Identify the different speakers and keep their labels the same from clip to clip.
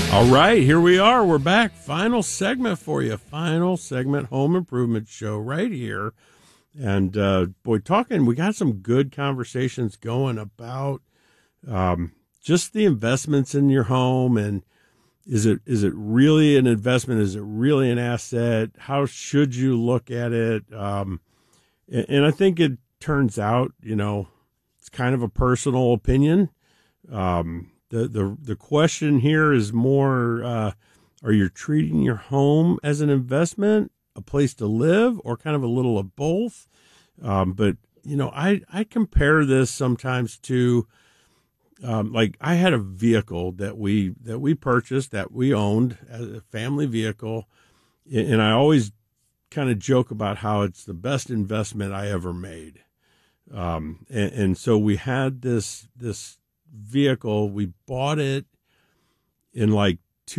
Speaker 1: All right, here we are. We're back. Final segment for you. Final segment, home improvement show right here. And we got some good conversations going about just the investments in your home, and is it really an investment? Is it really an asset? How should you look at it? And I think it turns out, it's kind of a personal opinion. The question here is more, are you treating your home as an investment, a place to live, or kind of a little of both? But I compare this sometimes to, like I had a vehicle that we purchased, that we owned as a family vehicle. And I always kind of joke about how it's the best investment I ever made. And so we had this vehicle. We bought it in like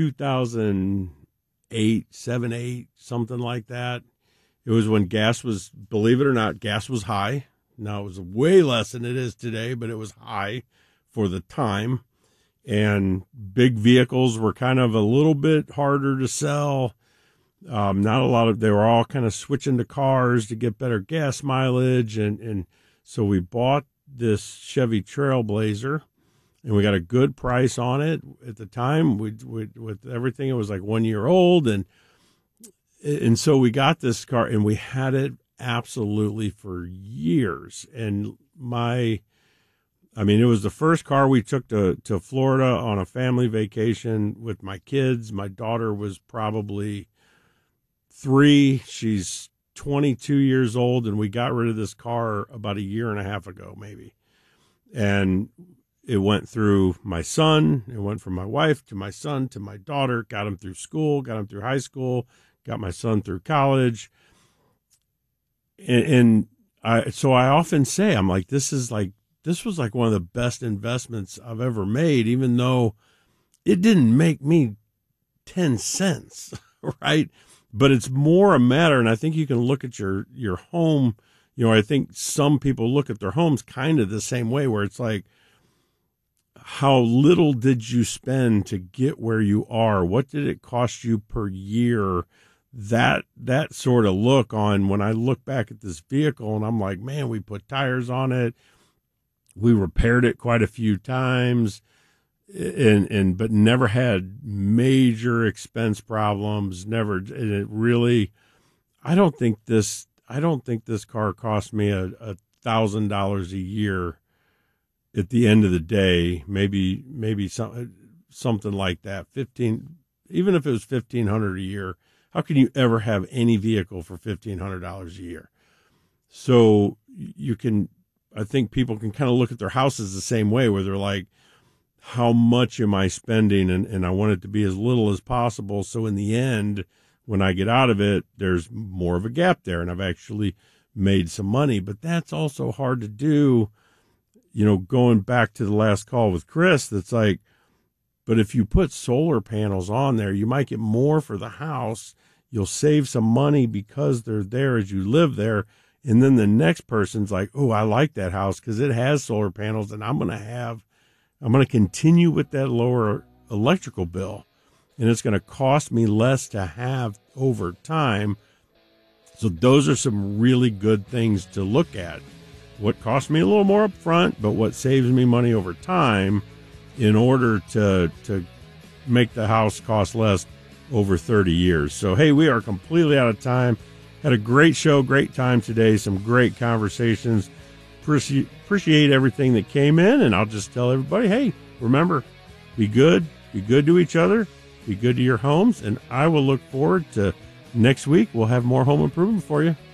Speaker 1: 2008, 8, something like that. It was when gas was, believe it or not, gas was high. Now it was way less than it is today, but it was high for the time. And big vehicles were kind of a little bit harder to sell. They were all kind of switching to cars to get better gas mileage. And so we bought this Chevy Trailblazer, and we got a good price on it at the time. With everything, it was like 1 year old. And so we got this car, and we had it absolutely for years. And it was the first car we took to Florida on a family vacation with my kids. My daughter was probably 3. She's 22 years old, and we got rid of this car about a year and a half ago, maybe. And it went through my son. It went from my wife to my son to my daughter, got him through school, got him through high school, got my son through college. So I often say, I'm like, this was like one of the best investments I've ever made, even though it didn't make me 10 cents, right? But it's more a matter, and I think you can look at your home. I think some people look at their homes kind of the same way, where it's like, how little did you spend to get where you are? What did it cost you per year? That sort of look on when I look back at this vehicle, and I'm like, man, we put tires on it. We repaired it quite a few times, but never had major expense problems. Never. And it really, I don't think this car cost me $1,000 a year at the end of the day. Maybe something like that. 15, even if it was $1,500 a year. How can you ever have any vehicle for $1,500 a year? So I think people can kind of look at their houses the same way, where they're like, how much am I spending? And I want it to be as little as possible. So in the end, when I get out of it, there's more of a gap there, and I've actually made some money. But that's also hard to do. Going back to the last call with Chris, that's like, but if you put solar panels on there, you might get more for the house. You'll save some money because they're there as you live there. And then the next person's like, oh, I like that house because it has solar panels, and I'm going to continue with that lower electrical bill, and it's going to cost me less to have over time. So those are some really good things to look at. What costs me a little more up front, but what saves me money over time in order to make the house cost less over 30 years. So, hey, we are completely out of time. Had a great show, great time today, some great conversations. Appreciate everything that came in, and I'll just tell everybody, hey, remember, be good to each other, be good to your homes, and I will look forward to next week. We'll have more home improvement for you.